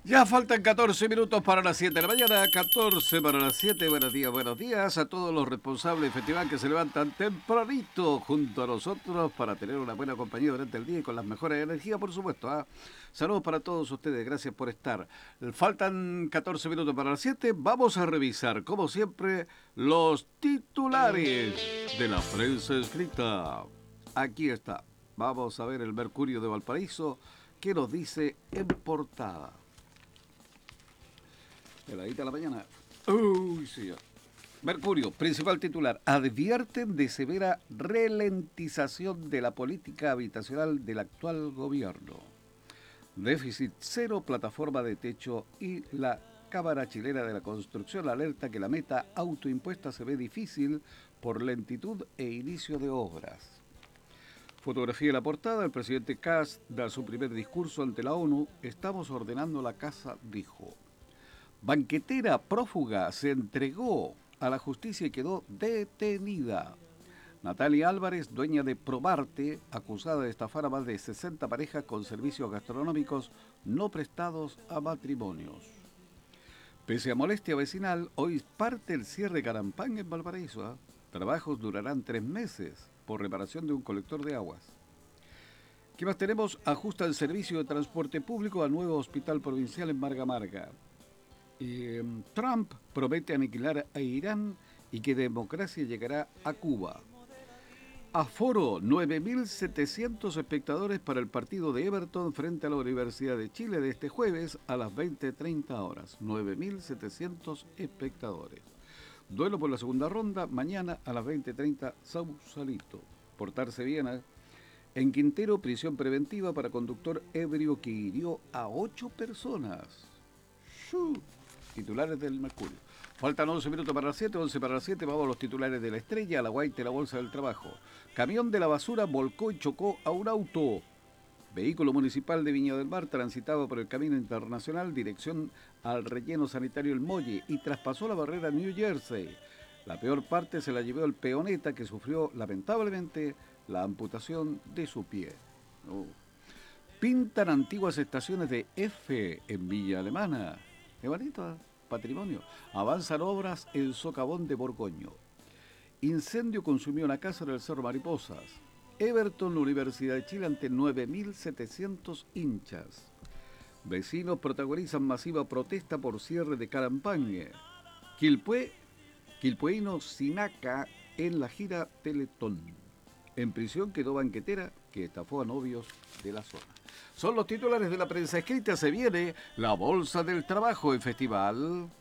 Ya faltan 14 minutos para las 7 de la mañana, 14 para las 7. Buenos días a todos los responsables del festival que se levantan tempranito junto a nosotros para tener una buena compañía durante el día y con las mejores energías, por supuesto. Saludos para todos ustedes, gracias por estar. Faltan 14 minutos para las 7. Vamos a revisar, como siempre, los titulares de la prensa escrita. Aquí está. Vamos a ver el Mercurio de Valparaíso, que nos dice en portada. Heladita la mañana. Uy, sí. Mercurio, principal titular. Advierten de severa ralentización de la política habitacional del actual gobierno. Déficit cero, plataforma de techo y la Cámara Chilena de la Construcción alerta que la meta autoimpuesta se ve difícil por lentitud e inicio de obras. Fotografía de la portada, el presidente Kast da su primer discurso ante la ONU. Estamos ordenando la casa, dijo. Banquetera prófuga se entregó a la justicia y quedó detenida. Natalia Álvarez, dueña de Probarte, acusada de estafar a más de 60 parejas con servicios gastronómicos no prestados a matrimonios. Pese a molestia vecinal, hoy parte el cierre Carampán en Valparaíso. Trabajos durarán 3 meses por reparación de un colector de aguas. ¿Qué más tenemos? Ajusta el servicio de transporte público al nuevo hospital provincial en Marga Marga. Trump promete aniquilar a Irán y que democracia llegará a Cuba. Aforo, 9.700 espectadores para el partido de Everton frente a la Universidad de Chile de este jueves a las 20:30 horas. 9.700 espectadores. Duelo por la segunda ronda, mañana a las 20:30, Sausalito. Portarse bien, En Quintero, prisión preventiva para conductor ebrio que hirió a 8 personas. ¡Shoo! Titulares del Mercurio. Faltan 11 minutos para las 7, 11 para las 7, vamos a los titulares de La Estrella, La Guaita y La Bolsa del Trabajo. Camión de la basura volcó y chocó a un auto. Vehículo municipal de Viña del Mar transitaba por el camino internacional dirección al relleno sanitario El Molle y traspasó la barrera New Jersey. La peor parte se la llevó el peoneta que sufrió lamentablemente la amputación de su pie. Pintan antiguas estaciones de F en Villa Alemana. Qué bonito, patrimonio. Avanzan obras en Socavón de Borgoño. Incendio consumió una casa en el Cerro Mariposas. Everton, Universidad de Chile ante 9.700 hinchas. Vecinos protagonizan masiva protesta por cierre de Carampangue. Quilpueíno Sinaca en la gira Teletón. En prisión quedó banquetera que estafó a novios de la zona. Son los titulares de la prensa escrita. Se viene la Bolsa del Trabajo en festival.